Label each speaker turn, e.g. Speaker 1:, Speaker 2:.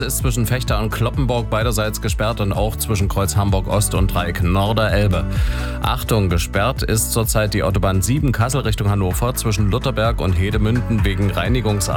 Speaker 1: Ist zwischen Vechta und Cloppenburg beiderseits gesperrt und auch zwischen Kreuz Hamburg Ost und Dreieck Norderelbe. Achtung, gesperrt ist zurzeit die Autobahn 7 Kassel Richtung Hannover zwischen Lutherberg und Hedemünden wegen Reinigungsarbeiten.